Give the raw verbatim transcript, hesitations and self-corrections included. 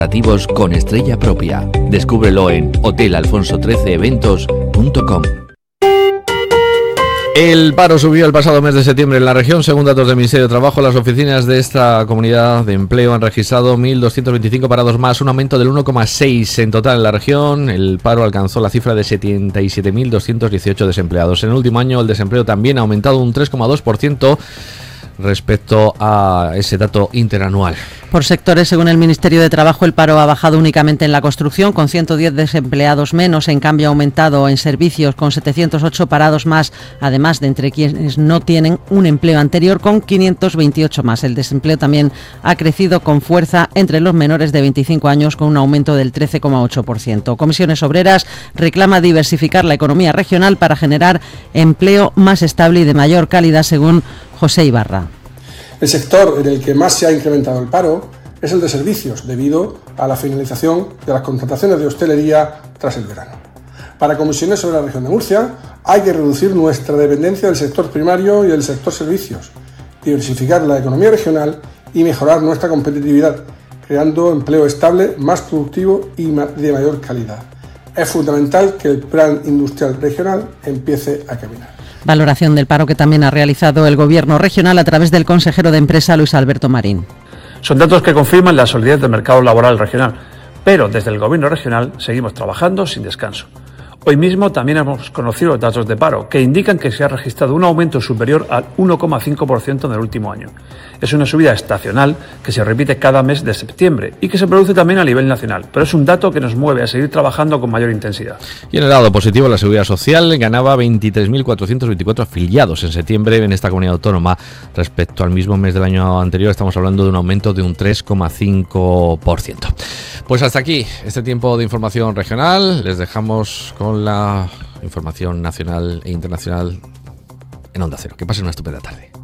corporativos con estrella propia. Descúbrelo en hotel alfonso trece eventos punto com. El paro subió el pasado mes de septiembre en la región. Según datos del Ministerio de Trabajo, las oficinas de esta comunidad de empleo han registrado mil doscientos veinticinco parados más, un aumento del uno coma seis en total en la región. El paro alcanzó la cifra de setenta y siete mil doscientos dieciocho desempleados. En el último año el desempleo también ha aumentado un tres coma dos por ciento respecto a ese dato interanual. Por sectores, según el Ministerio de Trabajo, el paro ha bajado únicamente en la construcción, con ciento diez desempleados menos. En cambio, ha aumentado en servicios, con setecientos ocho parados más, además de entre quienes no tienen un empleo anterior, con quinientos veintiocho más. El desempleo también ha crecido con fuerza entre los menores de veinticinco años, con un aumento del trece coma ocho por ciento. Comisiones Obreras reclama diversificar la economía regional para generar empleo más estable y de mayor calidad, según José Ibarra. El sector en el que más se ha incrementado el paro es el de servicios, debido a la finalización de las contrataciones de hostelería tras el verano. Para Comisiones sobre la región de Murcia, hay que reducir nuestra dependencia del sector primario y del sector servicios, diversificar la economía regional y mejorar nuestra competitividad, creando empleo estable, más productivo y de mayor calidad. Es fundamental que el Plan Industrial Regional empiece a caminar. Valoración del paro que también ha realizado el Gobierno regional a través del consejero de Empresa, Luis Alberto Marín. Son datos que confirman la solidez del mercado laboral regional, pero desde el Gobierno regional seguimos trabajando sin descanso. Hoy mismo también hemos conocido los datos de paro, que indican que se ha registrado un aumento superior al uno coma cinco por ciento en el último año. Es una subida estacional que se repite cada mes de septiembre y que se produce también a nivel nacional, pero es un dato que nos mueve a seguir trabajando con mayor intensidad. Y en el lado positivo, la Seguridad Social ganaba veintitrés mil cuatrocientos veinticuatro afiliados en septiembre en esta comunidad autónoma. Respecto al mismo mes del año anterior, estamos hablando de un aumento de un tres coma cinco por ciento. Pues hasta aquí este tiempo de información regional. Les dejamos con la información nacional e internacional en Onda Cero. Que pasen una estupenda tarde.